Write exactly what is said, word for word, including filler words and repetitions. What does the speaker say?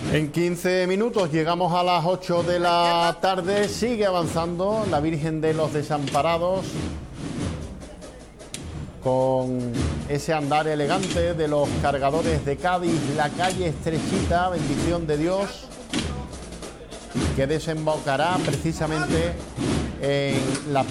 En quince minutos llegamos a las ocho de la tarde. Sigue avanzando la Virgen de los Desamparados con ese andar elegante de los cargadores de Cádiz, la calle estrechita, bendición de Dios, que desembocará precisamente en la